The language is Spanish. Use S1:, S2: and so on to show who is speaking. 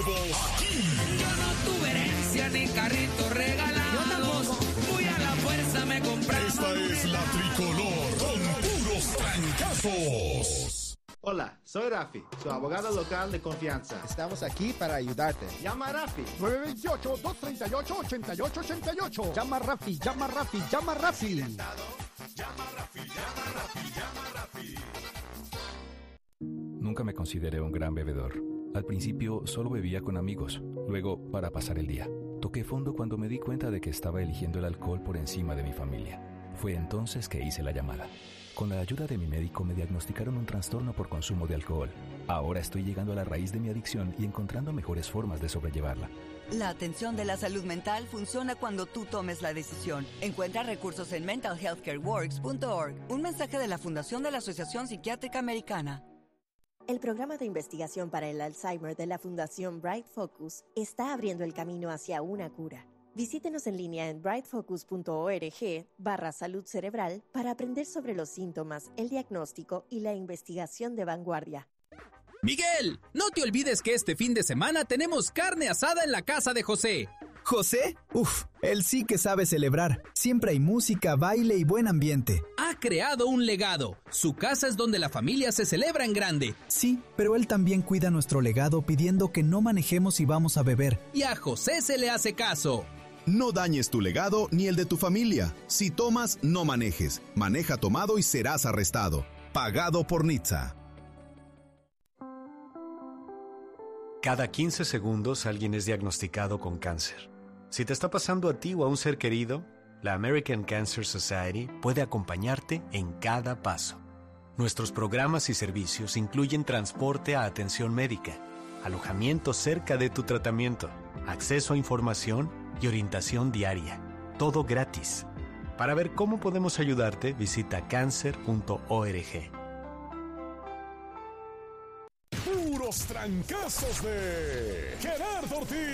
S1: nuevos aquí.
S2: Yo no tuve herencia ni carrito regalados. Muy a la fuerza me compraron.
S1: Esta es la tricolor con puros trancazos.
S3: Hola, soy Rafi, su abogado local de confianza.
S4: Estamos aquí para ayudarte.
S3: Llama a Rafi.
S4: 928-238-8888. Llama a Rafi, llama a Rafi, llama a Rafi.
S5: Nunca me consideré un gran bebedor. Al principio solo bebía con amigos, luego para pasar el día. Toqué fondo cuando me di cuenta de que estaba eligiendo el alcohol por encima de mi familia. Fue entonces que hice la llamada. Con la ayuda de mi médico me diagnosticaron un trastorno por consumo de alcohol. Ahora estoy llegando a la raíz de mi adicción y encontrando mejores formas de sobrellevarla.
S6: La atención de la salud mental funciona cuando tú tomes la decisión. Encuentra recursos en mentalhealthcareworks.org. Un mensaje de la Fundación de la Asociación Psiquiátrica Americana.
S7: El programa de investigación para el Alzheimer de la Fundación Bright Focus está abriendo el camino hacia una cura. Visítenos en línea en brightfocus.org/salud cerebral para aprender sobre los síntomas, el diagnóstico y la investigación de vanguardia.
S8: Miguel, no te olvides que este fin de semana tenemos carne asada en la casa de José.
S9: ¿José? Él sí que sabe celebrar. Siempre hay música, baile y buen ambiente.
S8: Ha creado un legado. Su casa es donde la familia se celebra en grande.
S9: Sí, pero él también cuida nuestro legado pidiendo que no manejemos si vamos a beber.
S8: Y a José se le hace caso.
S10: No dañes tu legado ni el de tu familia. Si tomas, no manejes. Maneja tomado y serás arrestado. Pagado por NHTSA.
S11: Cada 15 segundos alguien es diagnosticado con cáncer. Si te está pasando a ti o a un ser querido, la American Cancer Society puede acompañarte en cada paso. Nuestros programas y servicios incluyen transporte a atención médica, alojamiento cerca de tu tratamiento, acceso a información y orientación diaria. Todo gratis. Para ver cómo podemos ayudarte, visita cancer.org.
S1: Puros trancazos de Gerardo Ortiz.